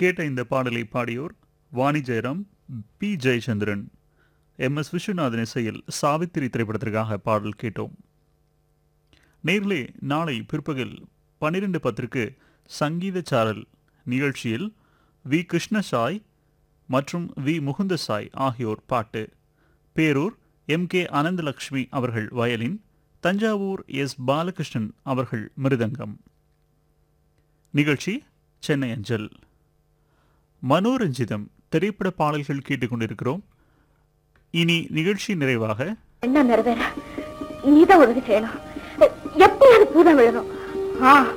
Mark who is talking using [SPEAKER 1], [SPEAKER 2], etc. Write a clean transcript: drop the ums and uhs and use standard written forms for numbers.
[SPEAKER 1] கேட்ட இந்த பாடலை பாடியோர் வாணி ஜெயராம், பி ஜெயச்சந்திரன். எம்.எஸ். விஸ்வநாதன் இசையில் சாவித்திரி திரைப்படத்திற்காக பாடல் கேட்டோம். நேர்களே, நாளை பிற்பகல் 12:10 சங்கீத சாரல் நிகழ்ச்சியில் வி கிருஷ்ணசாய் மற்றும் வி முகுந்தசாய் ஆகியோர் பாட்டு, பேரூர் எம்.கே. அனந்தலட்சுமி அவர்கள் வயலின், தஞ்சாவூர் எஸ். பாலகிருஷ்ணன் அவர்கள் மிருதங்கம். நிகழ்ச்சி சென்னை அஞ்சல். மனோரஞ்சிதம் திரைப்பட பாடல்கள் கேட்டுக்கொண்டிருக்கிறோம். இனி நிகழ்ச்சி நிறைவாக
[SPEAKER 2] என்ன நிறைவேற நீதான் உதவி செய்யணும். எப்படியாவது பூதம் விழணும்.